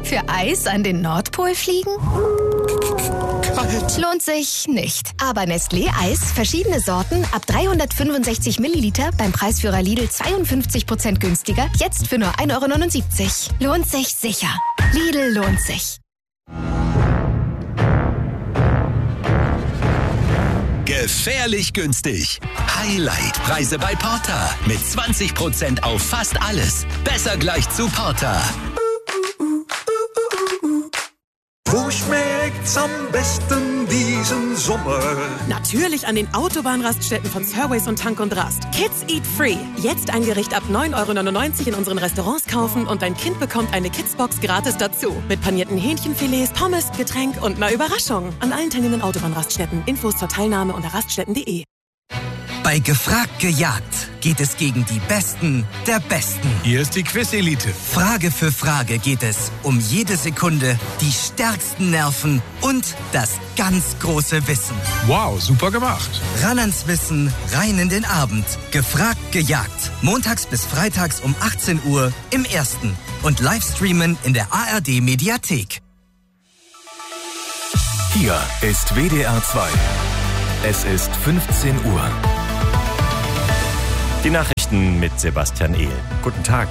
Für Eis an den Nordpol fliegen? Kalt. Lohnt sich nicht. Aber Nestlé Eis, verschiedene Sorten, ab 365 Milliliter, beim Preisführer Lidl 52% günstiger, jetzt für nur 1,79 €. Lohnt sich sicher. Lidl lohnt sich. Gefährlich günstig. Highlight-Preise bei Porter. Mit 20% auf fast alles. Besser gleich zu Porter. Wo schmeckt's am besten diesen Sommer? Natürlich an den Autobahnraststätten von Surways und Tank und Rast. Kids Eat Free. Jetzt ein Gericht ab 9,99 € in unseren Restaurants kaufen und dein Kind bekommt eine Kidsbox gratis dazu. Mit panierten Hähnchenfilets, Pommes, Getränk und einer Überraschung. An allen teilnehmenden Autobahnraststätten. Infos zur Teilnahme unter raststätten.de. Bei Gefragt gejagt geht es gegen die Besten der Besten. Hier ist die Quiz-Elite. Frage für Frage geht es um jede Sekunde, die stärksten Nerven und das ganz große Wissen. Wow, super gemacht. Ran ans Wissen, rein in den Abend. Gefragt gejagt. Montags bis freitags um 18 Uhr im Ersten. Und Livestreamen in der ARD-Mediathek. Hier ist WDR 2. Es ist 15 Uhr. Die Nachrichten mit Sebastian Ehl. Guten Tag.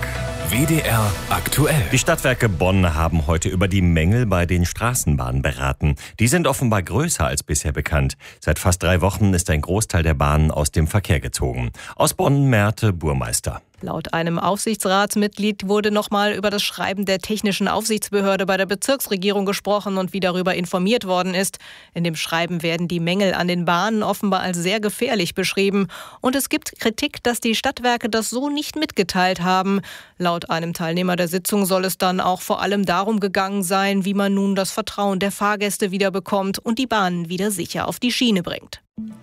WDR aktuell. Die Stadtwerke Bonn haben heute über die Mängel bei den Straßenbahnen beraten. Die sind offenbar größer als bisher bekannt. Seit fast 3 Wochen ist ein Großteil der Bahnen aus dem Verkehr gezogen. Aus Bonn Merte Burmeister. Laut einem Aufsichtsratsmitglied wurde nochmal über das Schreiben der Technischen Aufsichtsbehörde bei der Bezirksregierung gesprochen und wie darüber informiert worden ist. In dem Schreiben werden die Mängel an den Bahnen offenbar als sehr gefährlich beschrieben. Und es gibt Kritik, dass die Stadtwerke das so nicht mitgeteilt haben. Laut einem Teilnehmer der Sitzung soll es dann auch vor allem darum gegangen sein, wie man nun das Vertrauen der Fahrgäste wieder bekommt und die Bahnen wieder sicher auf die Schiene bringt.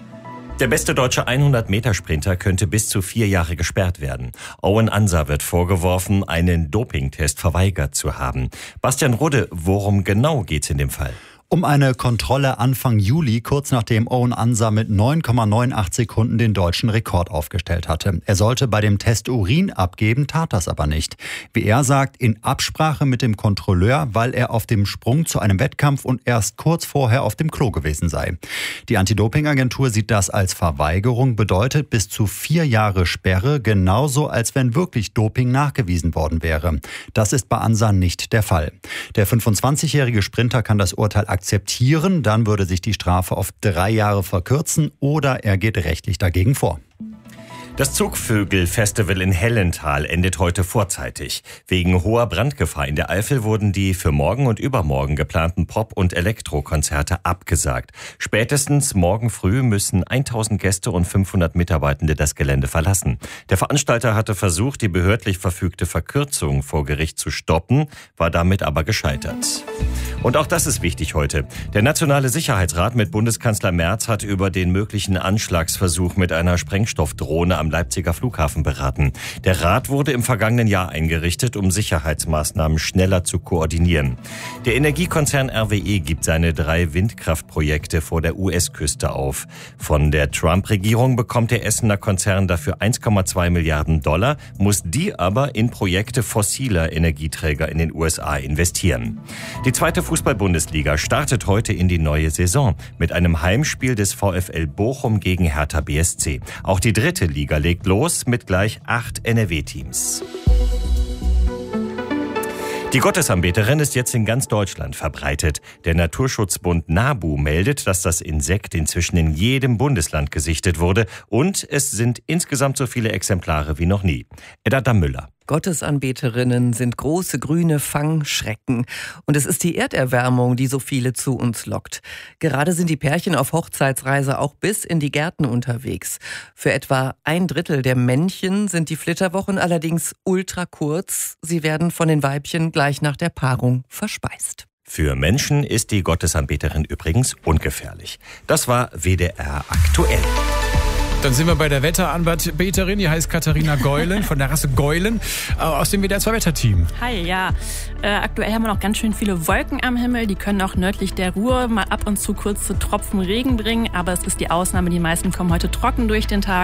Der beste deutsche 100-Meter-Sprinter könnte bis zu 4 Jahre gesperrt werden. Owen Ansa wird vorgeworfen, einen Dopingtest verweigert zu haben. Bastian Rudde, worum genau geht's in dem Fall? Um eine Kontrolle Anfang Juli, kurz nachdem Owen Ansa mit 9,98 Sekunden den deutschen Rekord aufgestellt hatte. Er sollte bei dem Test Urin abgeben, tat das aber nicht. Wie er sagt, in Absprache mit dem Kontrolleur, weil er auf dem Sprung zu einem Wettkampf und erst kurz vorher auf dem Klo gewesen sei. Die Anti-Doping-Agentur sieht das als Verweigerung, bedeutet bis zu 4 Jahre Sperre, genauso als wenn wirklich Doping nachgewiesen worden wäre. Das ist bei Ansa nicht der Fall. Der 25-jährige Sprinter kann das Urteil akzeptieren, dann würde sich die Strafe auf 3 Jahre verkürzen oder er geht rechtlich dagegen vor. Das Zugvögel-Festival in Hellental endet heute vorzeitig. Wegen hoher Brandgefahr in der Eifel wurden die für morgen und übermorgen geplanten Pop- und Elektrokonzerte abgesagt. Spätestens morgen früh müssen 1000 Gäste und 500 Mitarbeitende das Gelände verlassen. Der Veranstalter hatte versucht, die behördlich verfügte Verkürzung vor Gericht zu stoppen, war damit aber gescheitert. Und auch das ist wichtig heute. Der Nationale Sicherheitsrat mit Bundeskanzler Merz hat über den möglichen Anschlagsversuch mit einer Sprengstoffdrohne am Leipziger Flughafen beraten. Der Rat wurde im vergangenen Jahr eingerichtet, um Sicherheitsmaßnahmen schneller zu koordinieren. Der Energiekonzern RWE gibt seine 3 Windkraftprojekte vor der US-Küste auf. Von der Trump-Regierung bekommt der Essener Konzern dafür 1,2 Milliarden $, muss die aber in Projekte fossiler Energieträger in den USA investieren. Die 2. Fußball-Bundesliga startet heute in die neue Saison mit einem Heimspiel des VfL Bochum gegen Hertha BSC. Auch die 3. Liga legt los mit gleich 8 NRW-Teams. Die Gottesanbeterin ist jetzt in ganz Deutschland verbreitet. Der Naturschutzbund NABU meldet, dass das Insekt inzwischen in jedem Bundesland gesichtet wurde und es sind insgesamt so viele Exemplare wie noch nie. Edda Dammüller. Gottesanbeterinnen sind große grüne Fangschrecken. Und es ist die Erderwärmung, die so viele zu uns lockt. Gerade sind die Pärchen auf Hochzeitsreise auch bis in die Gärten unterwegs. Für etwa 1/3 der Männchen sind die Flitterwochen allerdings ultra kurz. Sie werden von den Weibchen gleich nach der Paarung verspeist. Für Menschen ist die Gottesanbeterin übrigens ungefährlich. Das war WDR aktuell. Dann sind wir bei der Wetteranbeterin, die heißt Katharina Geulen von der Rasse Geulen aus dem WDR 2 Wetterteam. Hi, ja. Aktuell haben wir noch ganz schön viele Wolken am Himmel. Die können auch nördlich der Ruhr mal ab und zu kurze Tropfen Regen bringen. Aber es ist die Ausnahme. Die meisten kommen heute trocken durch den Tag.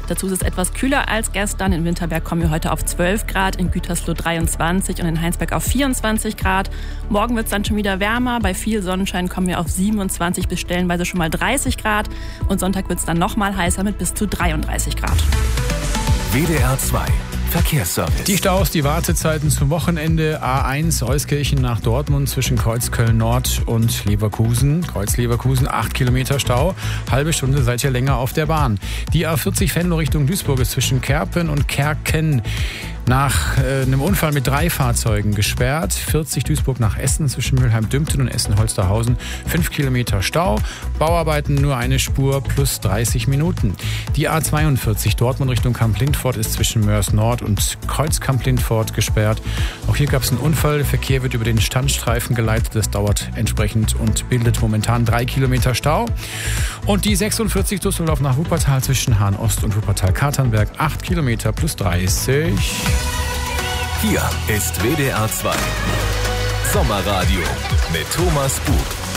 Dazu ist es etwas kühler als gestern. In Winterberg kommen wir heute auf 12 Grad, in Gütersloh 23 und in Heinsberg auf 24 Grad. Morgen wird es dann schon wieder wärmer. Bei viel Sonnenschein kommen wir auf 27 bis stellenweise schon mal 30 Grad. Und Sonntag wird es dann noch mal heißer mit bis zu 33 Grad. WDR 2 Verkehrsservice. Die Staus, die Wartezeiten zum Wochenende. A1 Euskirchen nach Dortmund zwischen Kreuzköln Nord und Leverkusen. Kreuz Leverkusen, 8 Kilometer Stau. Halbe Stunde seid ihr länger auf der Bahn. Die A40 Venlo Richtung Duisburg ist zwischen Kerpen und Kerken nach einem Unfall mit 3 Fahrzeugen gesperrt. 40 Duisburg nach Essen zwischen Mülheim-Dümpten und Essen-Holsterhausen. 5 Kilometer Stau. Bauarbeiten nur eine Spur plus 30 Minuten. Die A42 Dortmund Richtung Kamp-Lindfort ist zwischen Mörs Nord und Kreuz Kamp-Lindfort gesperrt. Auch hier gab es einen Unfall. Der Verkehr wird über den Standstreifen geleitet. Das dauert entsprechend und bildet momentan 3 Kilometer Stau. Und die 46 Düsseldorf nach Wuppertal zwischen Hahn-Ost und Wuppertal-Katernberg. 8 Kilometer plus 30. Hier ist WDR 2 Sommerradio mit Thomas Buch.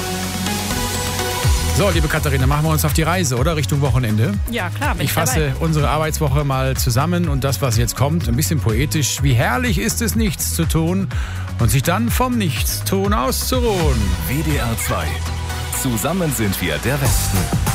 So, liebe Katharina, machen wir uns auf die Reise, oder? Richtung Wochenende. Ja, klar, bin ich fasse dabei. Unsere Arbeitswoche mal zusammen und das, was jetzt kommt, ein bisschen poetisch. Wie herrlich ist es, nichts zu tun und sich dann vom Nichtstun auszuruhen. WDR 2. Zusammen sind wir der Westen.